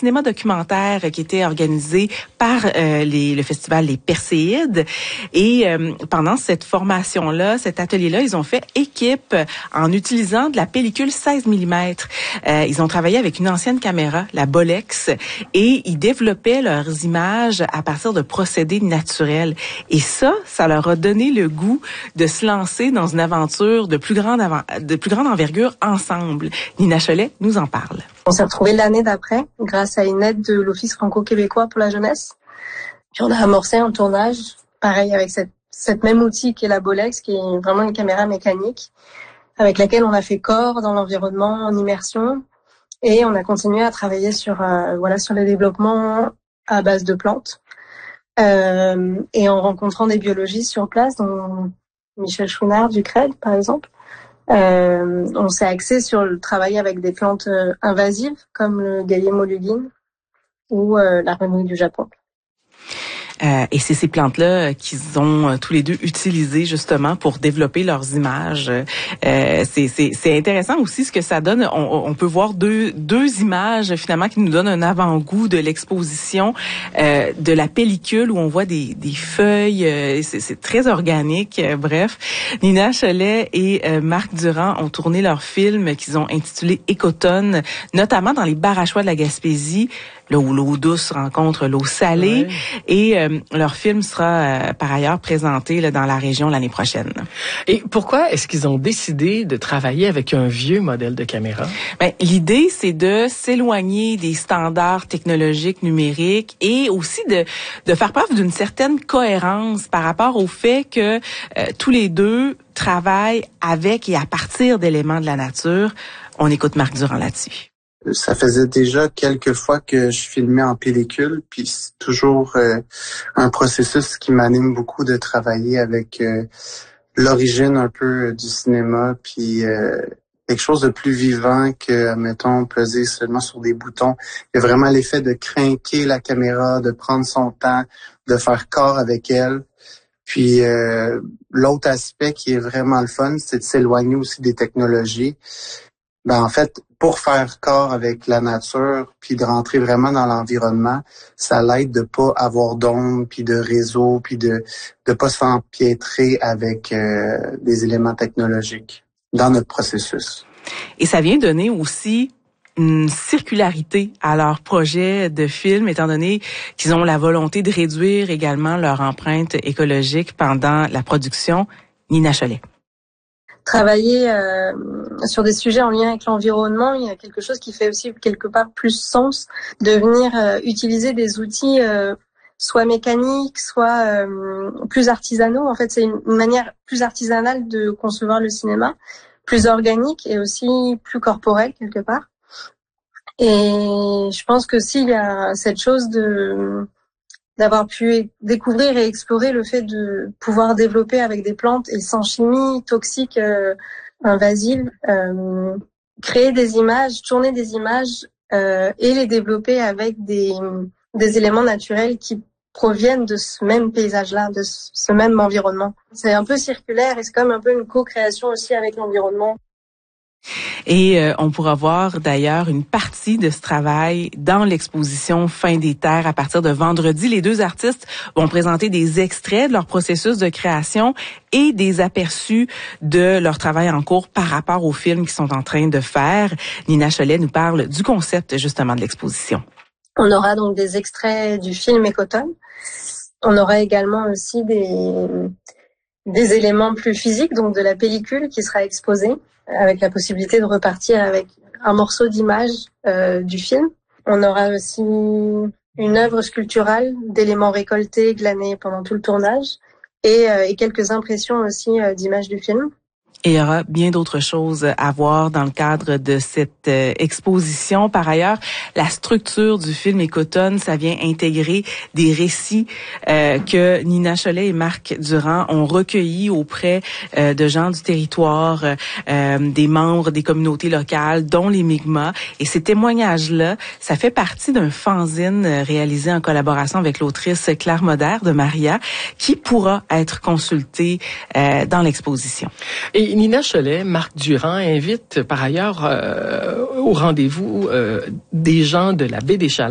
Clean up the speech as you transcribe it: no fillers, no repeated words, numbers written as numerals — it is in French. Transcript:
cinéma documentaire qui était organisé par le festival Les Perséides. Et pendant cette formation-là, cet atelier-là, ils ont fait équipe en utilisant de la pellicule 16 mm. Ils ont travaillé avec une ancienne caméra, la Bolex, et ils développaient leurs images à partir de procédés naturels. Et ça leur a donné le goût de se lancer dans une aventure de plus grande envergure ensemble. Nina Cholet nous en parle. On s'est retrouvés l'année d'après grâce à une aide de l'Office franco-québécois pour la jeunesse. Puis on a amorcé un tournage, pareil avec cette même outil qui est la Bolex, qui est vraiment une caméra mécanique, avec laquelle on a fait corps dans l'environnement en immersion. Et on a continué à travailler sur le développement à base de plantes. Et en rencontrant des biologistes sur place, dont Michel Chouinard du CRED, par exemple. On s'est axé sur le travail avec des plantes invasives, comme le Gaillet molugine ou la renouille du Japon. Et c'est ces plantes-là qu'ils ont tous les deux utilisées justement pour développer leurs images. C'est intéressant aussi ce que ça donne. On peut voir deux images finalement qui nous donnent un avant-goût de l'exposition de la pellicule où on voit des feuilles. C'est très organique. Bref, Nina Cholet et Marc Durand ont tourné leur film qu'ils ont intitulé Écotone, notamment dans les Barachois de la Gaspésie, là où l'eau douce rencontre l'eau salée. Ouais. Et leur film sera par ailleurs présenté là, dans la région l'année prochaine. Et pourquoi est-ce qu'ils ont décidé de travailler avec un vieux modèle de caméra? L'idée, c'est de s'éloigner des standards technologiques numériques et aussi de faire preuve d'une certaine cohérence par rapport au fait que tous les deux travaillent avec et à partir d'éléments de la nature. On écoute Marc Durand là-dessus. Ça faisait déjà quelques fois que je filmais en pellicule, puis c'est toujours un processus qui m'anime beaucoup de travailler avec l'origine un peu du cinéma, puis quelque chose de plus vivant que, mettons, peser seulement sur des boutons. Il y a vraiment l'effet de crinquer la caméra, de prendre son temps, de faire corps avec elle. Puis l'autre aspect qui est vraiment le fun, c'est de s'éloigner aussi des technologies. En fait, pour faire corps avec la nature, puis de rentrer vraiment dans l'environnement, ça l'aide de pas avoir d'ombre, puis de réseau, puis de pas s'empiétrer avec des éléments technologiques dans notre processus. Et ça vient donner aussi une circularité à leur projet de film, étant donné qu'ils ont la volonté de réduire également leur empreinte écologique pendant la production. Nina Cholet. Travailler sur des sujets en lien avec l'environnement, il y a quelque chose qui fait aussi quelque part plus sens de venir utiliser des outils soit mécaniques, soit plus artisanaux. En fait, c'est une manière plus artisanale de concevoir le cinéma, plus organique et aussi plus corporelle quelque part. Et je pense que s'il y a cette chose d'avoir pu découvrir et explorer le fait de pouvoir développer avec des plantes et sans chimie toxique invasive, créer des images, tourner des images et les développer avec des éléments naturels qui proviennent de ce même paysage-là, de ce même environnement. C'est un peu circulaire et c'est comme un peu une co-création aussi avec l'environnement. Et on pourra voir d'ailleurs une partie de ce travail dans l'exposition Fin des Terres à partir de vendredi. Les deux artistes vont présenter des extraits de leur processus de création et des aperçus de leur travail en cours par rapport aux films qu'ils sont en train de faire. Nina Cholet nous parle du concept justement de l'exposition. On aura donc des extraits du film Écotone. On aura également aussi des éléments plus physiques, donc de la pellicule qui sera exposée, avec la possibilité de repartir avec un morceau d'image du film. On aura aussi une œuvre sculpturale d'éléments récoltés, glanés pendant tout le tournage, et quelques impressions aussi d'images du film. Et il y aura bien d'autres choses à voir dans le cadre de cette exposition. Par ailleurs, la structure du film Écotone, ça vient intégrer des récits que Nina Cholet et Marc Durand ont recueillis auprès de gens du territoire, des membres des communautés locales, dont les Mi'kmaq. Et ces témoignages-là, ça fait partie d'un fanzine réalisé en collaboration avec l'autrice Claire Moder de Maria, qui pourra être consulté dans l'exposition. Et Nina Cholet, Marc Durand invite par ailleurs au rendez-vous des gens de la baie des Chaleurs